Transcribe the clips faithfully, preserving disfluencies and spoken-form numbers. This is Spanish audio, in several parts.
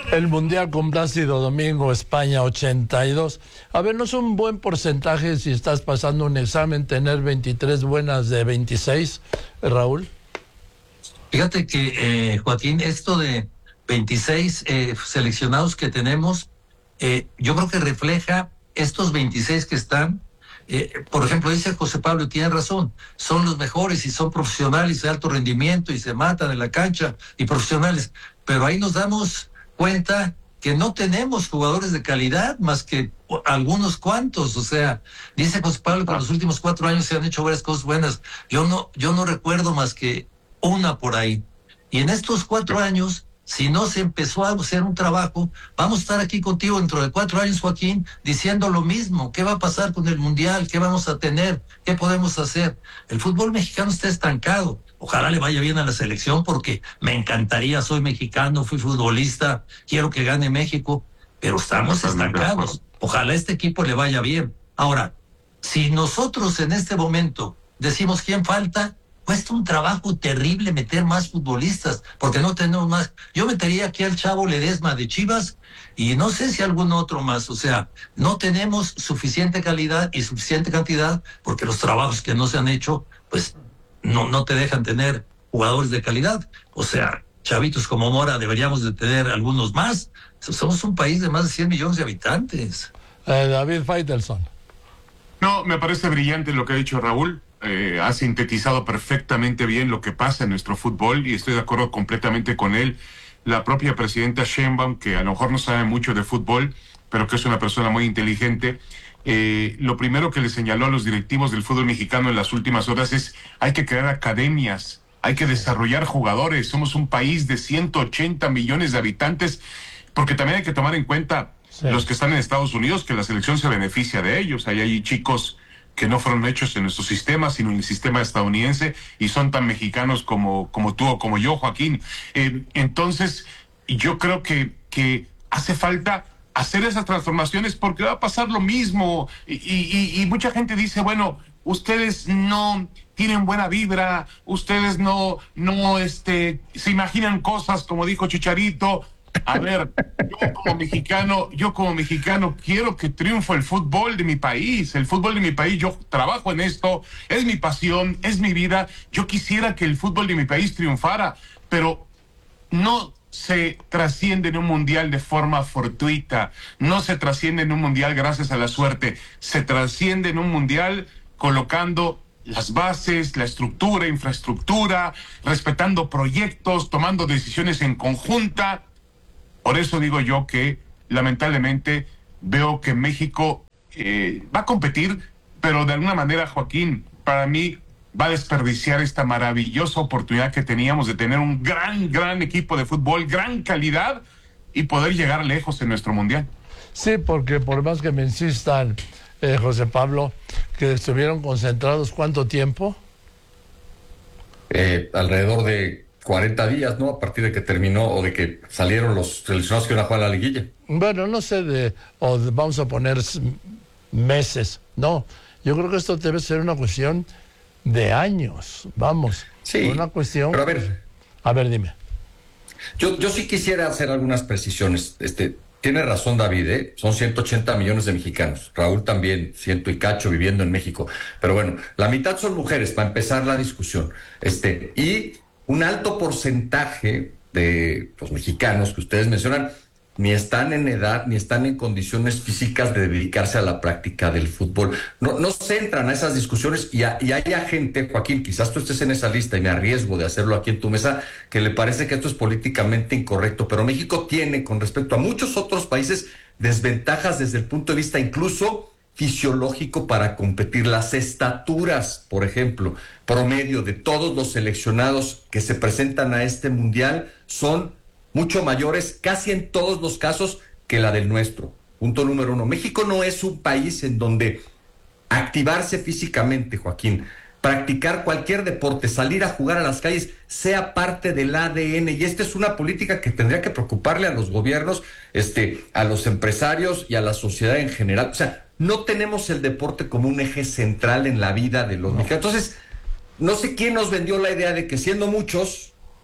El Mundial con Plácido Domingo, España ochenta y dos. A ver, ¿no es un buen porcentaje si estás pasando un examen tener veintitrés buenas de veintiséis, Raúl? Fíjate que, eh, Joaquín, esto de veintiséis eh, seleccionados que tenemos, eh, yo creo que refleja estos veintiséis que están. Eh, por ejemplo, dice José Pablo, y tiene razón, son los mejores y son profesionales de alto rendimiento y se matan en la cancha y profesionales, pero ahí nos damos cuenta que no tenemos jugadores de calidad más que algunos cuantos. O sea, dice José Pablo que en los últimos cuatro años se han hecho varias cosas buenas. Yo no, yo no recuerdo más que una por ahí. Y en estos cuatro años, si no se empezó a hacer un trabajo, vamos a estar aquí contigo dentro de cuatro años, Joaquín, diciendo lo mismo. ¿Qué va a pasar con el Mundial? ¿Qué vamos a tener? ¿Qué podemos hacer? El fútbol mexicano está estancado. Ojalá le vaya bien a la selección porque me encantaría, soy mexicano, fui futbolista, quiero que gane México, pero estamos estancados. Ojalá este equipo le vaya bien. Ahora, si nosotros en este momento decimos quién falta, cuesta un trabajo terrible meter más futbolistas, porque no tenemos más. Yo metería aquí al Chavo Ledesma de Chivas y no sé si algún otro más. O sea, no tenemos suficiente calidad y suficiente cantidad porque los trabajos que no se han hecho, pues no, no te dejan tener jugadores de calidad. O sea, chavitos como Mora deberíamos de tener algunos más. Somos un país de más de cien millones de habitantes. Eh, David Faitelson. No, me parece brillante lo que ha dicho Raúl. Eh, ha sintetizado perfectamente bien lo que pasa en nuestro fútbol y estoy de acuerdo completamente con él. La propia presidenta Sheinbaum, que a lo mejor no sabe mucho de fútbol, pero que es una persona muy inteligente, eh, lo primero que le señaló a los directivos del fútbol mexicano en las últimas horas es: hay que crear academias, hay que desarrollar jugadores. Somos un país de ciento ochenta millones de habitantes, porque también hay que tomar en cuenta sí. los que están en Estados Unidos, que la selección se beneficia de ellos. Hay allí chicos que no fueron hechos en nuestro sistema, sino en el sistema estadounidense, y son tan mexicanos como, como tú o como yo, Joaquín. Eh, entonces, yo creo que, que hace falta hacer esas transformaciones porque va a pasar lo mismo. Y, y, y mucha gente dice, bueno, ustedes no tienen buena vibra, ustedes no, no, este, se imaginan cosas, como dijo Chicharito. A ver, yo como mexicano, yo como mexicano quiero que triunfe el fútbol de mi país, el fútbol de mi país. Yo trabajo en esto, es mi pasión, es mi vida. Yo quisiera que el fútbol de mi país triunfara, pero no se trasciende en un mundial de forma fortuita, no se trasciende en un mundial gracias a la suerte, se trasciende en un mundial colocando las bases, la estructura, infraestructura, respetando proyectos, tomando decisiones en conjunta. Por eso digo yo que lamentablemente veo que México eh, va a competir, pero de alguna manera, Joaquín, para mí va a desperdiciar esta maravillosa oportunidad que teníamos de tener un gran, gran equipo de fútbol, gran calidad y poder llegar lejos en nuestro mundial. Sí, porque por más que me insistan, eh, José Pablo, que estuvieron concentrados, ¿cuánto tiempo? Eh, alrededor de cuarenta días, ¿no? A partir de que terminó o de que salieron los seleccionados que iban a jugar a la liguilla. Bueno, no sé, de, o de, vamos a poner meses, no. Yo creo que esto debe ser una cuestión de años, vamos. Sí, una cuestión... pero a ver... A ver, dime. Yo, yo sí quisiera hacer algunas precisiones. Este, tiene razón David, ¿eh? Son ciento ochenta millones de mexicanos. Raúl también, ciento y cacho viviendo en México. Pero bueno, la mitad son mujeres, para empezar la discusión. Este, y... un alto porcentaje de los mexicanos que ustedes mencionan ni están en edad, ni están en condiciones físicas de dedicarse a la práctica del fútbol. No, no se entran a esas discusiones y, a, y haya gente, Joaquín, quizás tú estés en esa lista y me arriesgo de hacerlo aquí en tu mesa, que le parece que esto es políticamente incorrecto, pero México tiene, con respecto a muchos otros países, desventajas desde el punto de vista incluso fisiológico para competir. Las estaturas, por ejemplo, promedio de todos los seleccionados que se presentan a este mundial son mucho mayores, casi en todos los casos, que la del nuestro. Punto número uno. México no es un país en donde activarse físicamente, Joaquín, practicar cualquier deporte, salir a jugar a las calles, sea parte del A D N. Y esta es una política que tendría que preocuparle a los gobiernos, este, a los empresarios y a la sociedad en general. O sea, no tenemos el deporte como un eje central en la vida de los mexicanos. Entonces, no sé quién nos vendió la idea de que siendo muchos,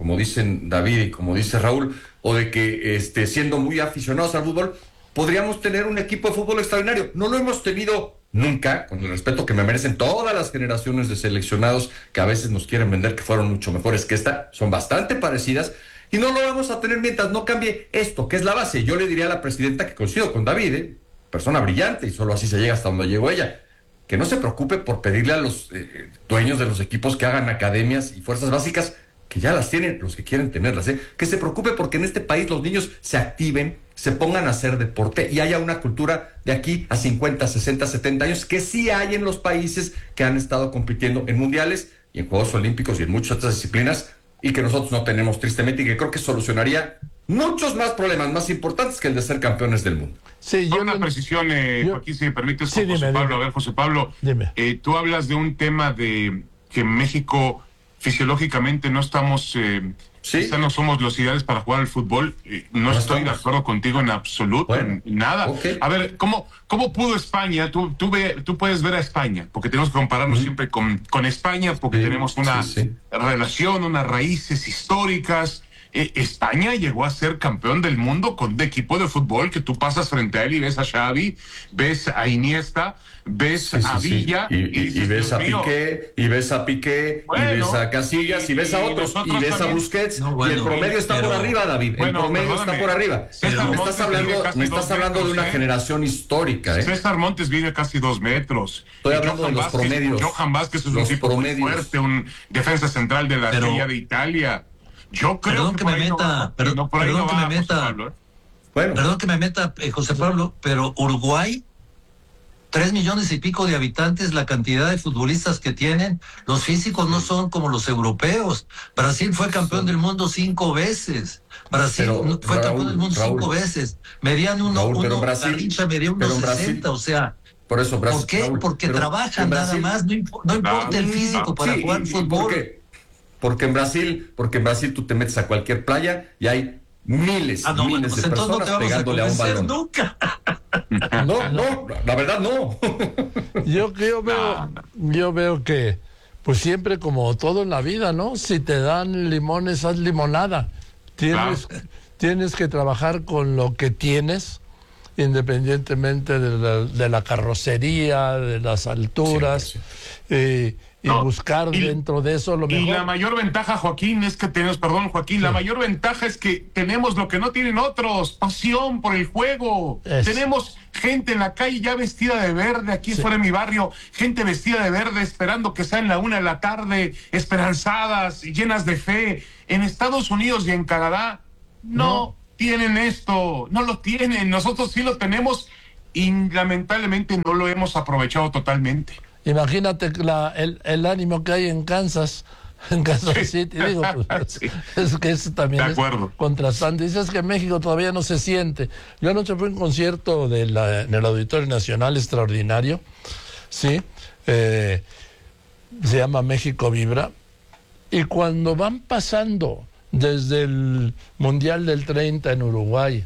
como dicen David y como dice Raúl, o de que este, siendo muy aficionados al fútbol, podríamos tener un equipo de fútbol extraordinario. No lo hemos tenido nunca, con el respeto que me merecen todas las generaciones de seleccionados que a veces nos quieren vender que fueron mucho mejores que esta, son bastante parecidas, y no lo vamos a tener mientras no cambie esto, que es la base. Yo le diría a la presidenta, que coincido con David, ¿eh? Persona brillante, y solo así se llega hasta donde llegó ella, que no se preocupe por pedirle a los eh, dueños de los equipos que hagan academias y fuerzas básicas, que ya las tienen los que quieren tenerlas, ¿eh? Que se preocupe porque en este país los niños se activen, se pongan a hacer deporte y haya una cultura de aquí a cincuenta, sesenta, setenta años, que sí hay en los países que han estado compitiendo en mundiales y en Juegos Olímpicos y en muchas otras disciplinas, y que nosotros no tenemos tristemente, y que creo que solucionaría muchos más problemas más importantes que el de ser campeones del mundo. Sí, yo yo una no... precisión, eh, yo... Joaquín, si me permites, sí, con José dime, Pablo. dime. A ver, José Pablo, eh, tú hablas de un tema de que México fisiológicamente no estamos, eh, ¿Sí? quizá no somos los ideales para jugar al fútbol. Eh, no, No estoy estamos. de acuerdo contigo en absoluto, Bueno, en nada. okay. A ver, ¿cómo, cómo pudo España? Tú, tú, ve, tú puedes ver a España, porque tenemos que compararnos Mm. siempre con, con España, porque Sí, tenemos una sí, sí. relación, unas raíces históricas. Eh, España llegó a ser campeón del mundo con un equipo de fútbol que tú pasas frente a él y ves a Xavi, ves a Iniesta, ves Sí, sí, a sí. Villa Y, y- dices, y ves Dios a mío, Piqué, y ves a Piqué, Bueno, y ves a Casillas, y, y- ves a y otros, y nosotros ves a también. Busquets, No, y bueno, el promedio está pero- por arriba, David. Bueno, el promedio perdóname. está por arriba. César me Montes estás hablando, vive casi me estás dos hablando de metros, una ¿eh? generación histórica, ¿eh? César Montes vive casi dos metros. Estoy Y hablando Johan de los Vázquez- promedios. Johan Vázquez es un Los tipo promedios. muy fuerte, un defensa central de la Pero- Serie de Italia. Yo creo Perdón que, que por me ahí no meta, va, perdón- no, por ahí perdón no que va, me José meta. Pablo, ¿eh? Bueno, Perdón que me meta, eh, José Pablo, pero Uruguay, tres millones y pico de habitantes, la cantidad de futbolistas que tienen, los físicos no son como los europeos. Brasil fue campeón del mundo cinco veces. Brasil Pero, no- fue Raúl, campeón del mundo Raúl, cinco veces. Medían uno, Raúl, pero uno, Brasil- Garrincha medía pero unos Brasil- sesenta, o sea, por eso Brasil. ¿por qué? Raúl, Porque pero trabajan en nada Brasil- más, no, imp- no importa el físico para Sí, jugar y- y fútbol. ¿por qué? Porque en Brasil, porque en Brasil tú te metes a cualquier playa y hay miles, Ah, no, bueno, miles pues de entonces no personas te vamos a pegándole a un convencer balón. nunca. No, no, la verdad no. Yo, yo, veo, yo veo que, pues siempre como todo en la vida, ¿no? Si te dan limones, haz limonada. Tienes, tienes que trabajar con lo que tienes, independientemente de la, de la carrocería, de las alturas, Sí, eh, y No, buscar y- dentro de eso lo Y mejor. la mayor ventaja, Joaquín, es que tenemos, perdón, Joaquín, la mayor ventaja es que tenemos lo que no tienen otros, pasión por el juego. Es- Tenemos gente en la calle ya vestida de verde, aquí fuera de mi barrio, gente vestida de verde esperando que sea en la una de la tarde, esperanzadas, llenas de fe. En Estados Unidos y en Canadá no, No. tienen esto, no lo tienen. Nosotros sí lo tenemos y lamentablemente no lo hemos aprovechado totalmente. Imagínate la, el, el ánimo que hay en Kansas, en Kansas Sí. City, digo, pues, Sí. es que eso también De es acuerdo. contrastante. Dices que en México todavía no se siente. Yo anoche fui a un concierto de la, en el Auditorio Nacional extraordinario, sí, eh, se llama México Vibra, y cuando van pasando desde el Mundial del treinta en Uruguay,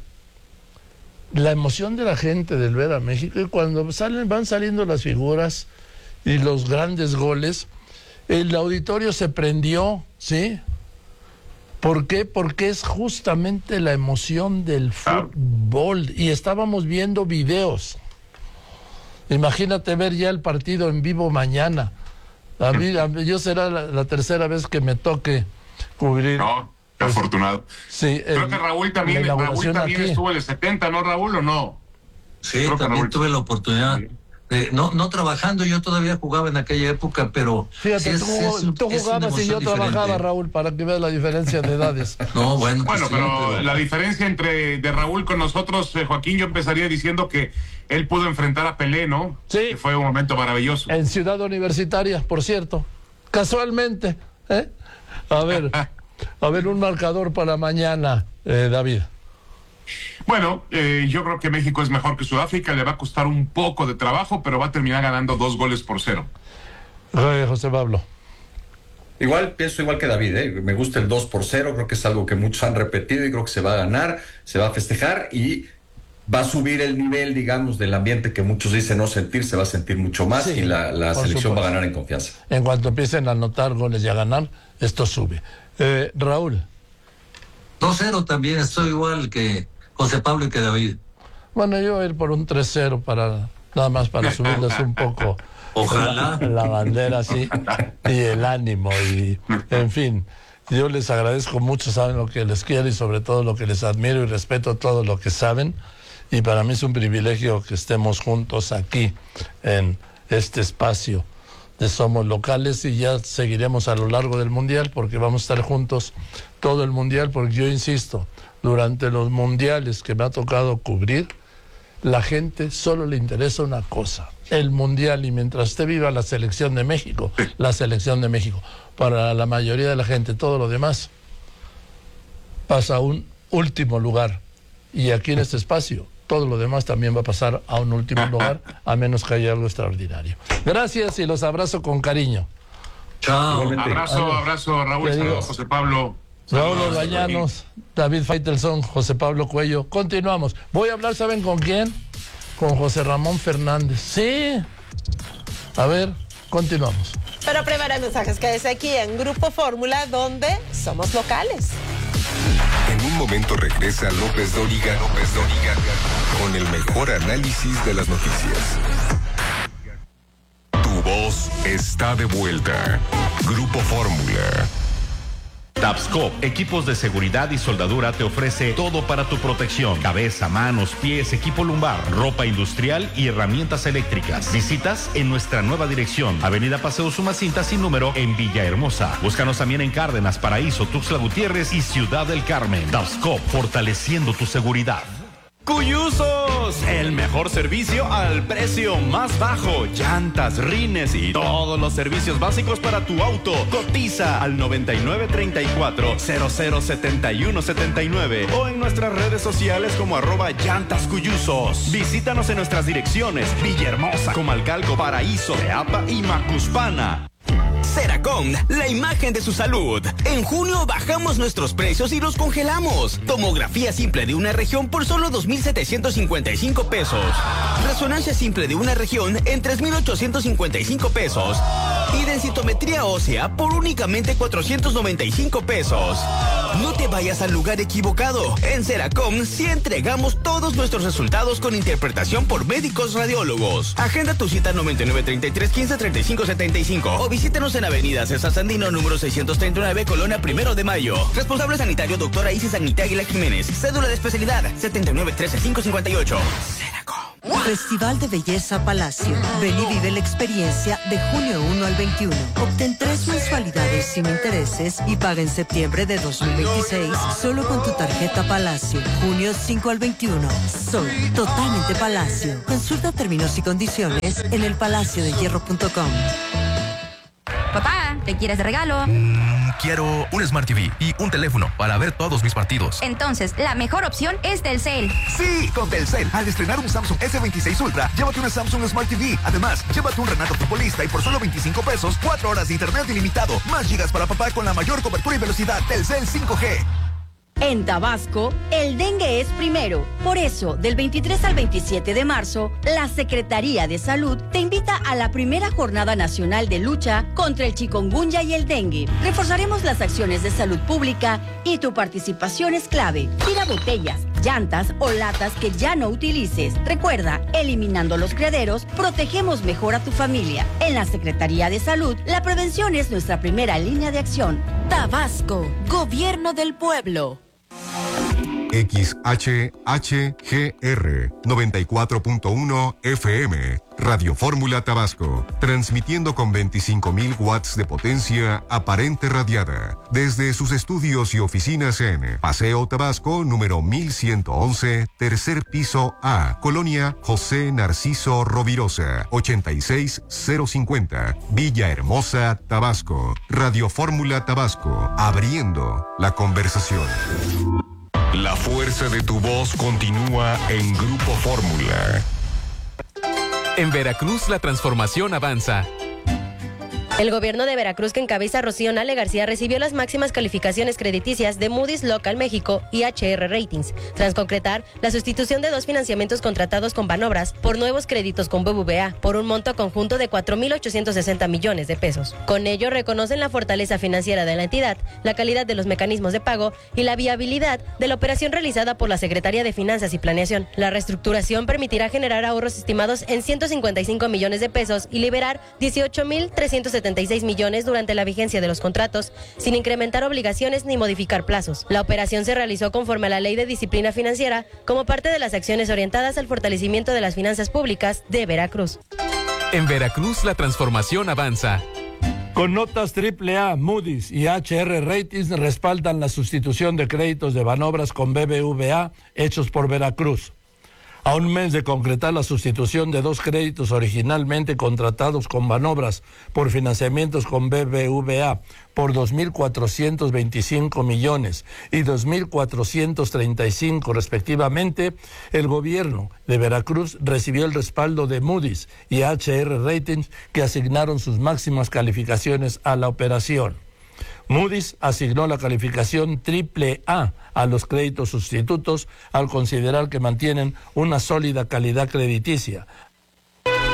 la emoción de la gente del ver a México, y cuando salen, van saliendo las figuras y los grandes goles, el auditorio se prendió, ¿sí? ¿Por qué? Porque es justamente la emoción del Claro. fútbol. Y estábamos viendo videos. Imagínate ver ya el partido en vivo mañana. A mí, a mí- yo será la, la tercera vez que me toque cubrir. No, qué afortunado. Sí, Creo el- que Raúl la también, Raúl inauguración también aquí. estuvo en el setenta, ¿no, Raúl, o no? Sí, Creo que también Raúl- tuve la oportunidad. Sí. de- no, no trabajando, yo todavía jugaba en aquella época, pero Fíjate, sí es- tú, es un- tú es una jugabas y yo emoción trabajaba, diferente. Raúl, para que veas la diferencia de edades. No, bueno, pues Bueno, sí, pero la diferencia entre de Raúl con nosotros, eh, Joaquín, yo empezaría diciendo que él pudo enfrentar a Pelé, ¿no? Sí. Que fue un momento maravilloso. En Ciudad Universitaria, por cierto. Casualmente. ¿eh? A ver, a ver, un marcador para mañana, eh, David. Bueno, eh, yo creo que México es mejor que Sudáfrica, le va a costar un poco de trabajo, pero va a terminar ganando dos goles por cero. Eh, José Pablo. Igual, pienso igual que David, ¿eh? Me gusta el dos por cero, creo que es algo que muchos han repetido y creo que se va a ganar, se va a festejar y va a subir el nivel, digamos, del ambiente que muchos dicen no sentir, se va a sentir mucho más Sí, y la, la por selección va a supuesto. ganar en confianza. En cuanto empiecen a anotar goles y a ganar, esto sube. Eh, Raúl. dos cero también, estoy igual que José Pablo y que David. Bueno, yo voy a ir por un tres cero para, nada más para subirles un poco. Ojalá. La, la bandera, sí, y el ánimo, y en fin. Yo les agradezco mucho, saben lo que les quiero y sobre todo lo que les admiro y respeto todo lo que saben. Y para mí es un privilegio que estemos juntos aquí en este espacio de Somos Locales, y ya seguiremos a lo largo del Mundial porque vamos a estar juntos todo el Mundial, porque yo insisto, durante los mundiales que me ha tocado cubrir, la gente solo le interesa una cosa, el Mundial, y mientras esté viva la selección de México, la selección de México. Para la mayoría de la gente todo lo demás pasa a un último lugar, y aquí en este espacio todo lo demás también va a pasar a un último lugar, a menos que haya algo extraordinario. Gracias y los abrazo con cariño. Chao. Igualmente. Abrazo, abrazo, Raúl, saludos, José Pablo. Raúl Orbañanos, David Faitelson, José Pablo Cuello. Continuamos. Voy a hablar, ¿saben con quién? Con José Ramón Fernández. Sí. A ver, continuamos. Pero primero mensajes, quédese aquí en Grupo Fórmula, donde somos locales. En un momento regresa López Dóriga, López Dóriga, con el mejor análisis de las noticias. Tu voz está de vuelta. Grupo Fórmula. Tabscop, equipos de seguridad y soldadura, te ofrece todo para tu protección: cabeza, manos, pies, equipo lumbar, ropa industrial y herramientas eléctricas. Visitas en nuestra nueva dirección, Avenida Paseo Sumacinta sin número, en Villahermosa. Búscanos también en Cárdenas, Paraíso, Tuxtla Gutiérrez y Ciudad del Carmen. Tabscop, fortaleciendo tu seguridad. Cuyusos, el mejor servicio al precio más bajo. Llantas, rines y todos los servicios básicos para tu auto. Cotiza al noventa y nueve treinta y cuatro cero cero setenta y uno setenta y nueve o en nuestras redes sociales como arroba llantas Cuyusos. Visítanos en nuestras direcciones: Villahermosa, Comalcalco, Paraíso, Teapa y Macuspana. Seracom, la imagen de su salud. En junio bajamos nuestros precios y los congelamos. Tomografía simple de una región por solo dos mil setecientos cincuenta y cinco pesos. Resonancia simple de una región en tres mil ochocientos cincuenta y cinco pesos. Y densitometría ósea por únicamente cuatrocientos noventa y cinco pesos. No te vayas al lugar equivocado. En Seracom sí entregamos todos nuestros resultados con interpretación por médicos radiólogos. Agenda tu cita noventa y nueve treinta y tres quince treinta y cinco setenta y cinco o visítanos en Avenida César Sandino, número seiscientos treinta y nueve, Colonia Primero de Mayo. Responsable sanitario, doctora Isis Agnita Aguila Jiménez. Cédula de especialidad, setenta y nueve trece cinco cincuenta y ocho. Seracom. Festival de Belleza Palacio. Ven y vive la experiencia de junio uno al veintiuno. Obtén tres mensualidades sin intereses y paga en septiembre de dos mil veintiséis solo con tu tarjeta Palacio. Junio cinco al veintiuno. Soy totalmente Palacio. Consulta términos y condiciones en el palacio de hierro punto com. Papá, ¿qué quieres de regalo? Mm, quiero un Smart T V y un teléfono para ver todos mis partidos. Entonces, la mejor opción es Telcel. Sí, con Telcel. Al estrenar un Samsung ese veintiséis Ultra, llévate una Samsung Smart T V. Además, llévate un Renato Futbolista y por solo veinticinco pesos, cuatro horas de internet ilimitado. Más gigas para papá con la mayor cobertura y velocidad. Telcel cinco G. En Tabasco, el dengue es primero. Por eso, del veintitrés al veintisiete de marzo, la Secretaría de Salud te invita a la primera Jornada Nacional de Lucha contra el chikungunya y el dengue. Reforzaremos las acciones de salud pública y tu participación es clave. Tira botellas, llantas o latas que ya no utilices. Recuerda, eliminando los criaderos, protegemos mejor a tu familia. En la Secretaría de Salud, la prevención es nuestra primera línea de acción. Tabasco, Gobierno del Pueblo. X H H G R noventa y cuatro punto uno F M, Radio Fórmula Tabasco, transmitiendo con veinticinco mil watts de potencia aparente radiada, desde sus estudios y oficinas en Paseo Tabasco, número mil ciento once, tercer piso A, Colonia José Narciso Rovirosa, ochenta y seis cero cincuenta, Villahermosa, Tabasco. Radio Fórmula Tabasco, abriendo la conversación. La fuerza de tu voz continúa en Grupo Fórmula. En Veracruz la transformación avanza. El gobierno de Veracruz, que encabeza Rocío Nale García, recibió las máximas calificaciones crediticias de Moody's Local México y H R Ratings, tras concretar la sustitución de dos financiamientos contratados con Banobras por nuevos créditos con B B V A, por un monto conjunto de cuatro mil ochocientos sesenta millones de pesos. Con ello, reconocen la fortaleza financiera de la entidad, la calidad de los mecanismos de pago y la viabilidad de la operación realizada por la Secretaría de Finanzas y Planeación. La reestructuración permitirá generar ahorros estimados en ciento cincuenta y cinco millones de pesos y liberar dieciocho mil trescientos setenta y seis millones durante la vigencia de los contratos, sin incrementar obligaciones ni modificar plazos. La operación se realizó conforme a la Ley de Disciplina Financiera, como parte de las acciones orientadas al fortalecimiento de las finanzas públicas de Veracruz. En Veracruz la transformación avanza. Con notas triple A, Moody's y H R Ratings respaldan la sustitución de créditos de Banobras con B B V A hechos por Veracruz. A un mes de concretar la sustitución de dos créditos originalmente contratados con Banobras por financiamientos con B B V A por dos mil cuatrocientos veinticinco millones y dos mil cuatrocientos treinta y cinco respectivamente, el gobierno de Veracruz recibió el respaldo de Moody's y H R Ratings, que asignaron sus máximas calificaciones a la operación. Moody's asignó la calificación triple A a los créditos sustitutos al considerar que mantienen una sólida calidad crediticia,